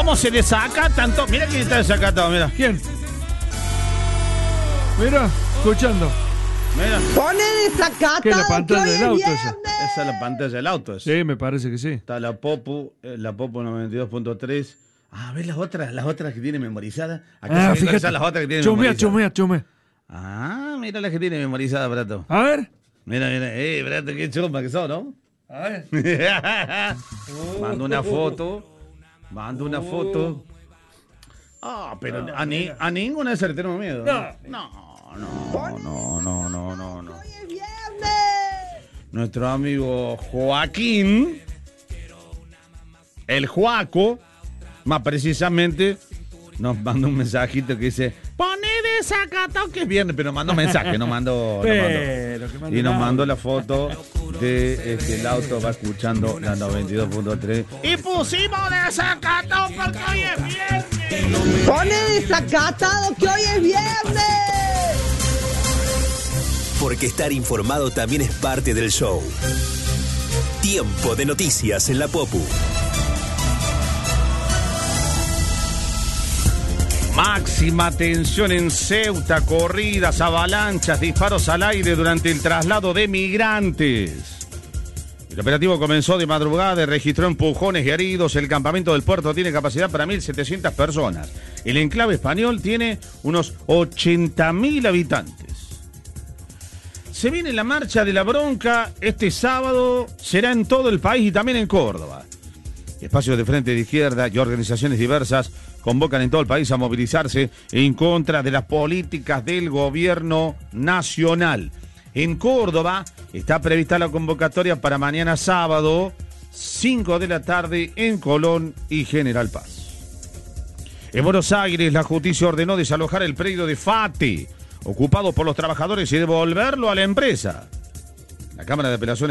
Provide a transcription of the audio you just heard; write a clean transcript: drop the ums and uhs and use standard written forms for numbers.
¿Cómo se desaca tanto? Mira quién está desacatado, mira. ¿Quién? Mira, escuchando. Mira. Pone desacatado. ¿Qué es la pantalla que hoy del es auto viernes. esa? Esa es la pantalla del auto. Sí, me parece que sí. Está la Popu 92.3. Ah, ¿ves las otras que tiene memorizadas? Acá Fíjate. las otras que tiene Chumea, memorizadas. chumea. Ah, mira las que tiene memorizadas, Brato. A ver. Mira, Brato, qué chumba que son, ¿no? A ver. Mando una foto. Ah, pero a ninguna de esas le tenemos miedo. No. Hoy es viernes. Nuestro amigo Joaquín, el Joaco, más precisamente, nos mandó un mensajito que dice: pone desacatado que es viernes, pero mandó mensaje, no mandó. Y nos mandó la foto de el auto va escuchando la 92.3. Y pusimos desacatado porque hoy es viernes. Pone desacatado que hoy es viernes. Porque estar informado también es parte del show. Tiempo de noticias en la Popu. Máxima tensión en Ceuta, corridas, avalanchas, disparos al aire durante el traslado de migrantes. El operativo comenzó de madrugada y registró empujones y heridos. El campamento del puerto tiene capacidad para 1.700 personas. El enclave español tiene unos 80.000 habitantes. Se viene la marcha de la bronca este sábado, será en todo el país y también en Córdoba. Espacios de Frente de Izquierda y organizaciones diversas convocan en todo el país a movilizarse en contra de las políticas del gobierno nacional. En Córdoba está prevista la convocatoria para mañana sábado, 5 de la tarde, en Colón y General Paz. En Buenos Aires, la justicia ordenó desalojar el predio de FATE, ocupado por los trabajadores, y devolverlo a la empresa. La Cámara de Apelaciones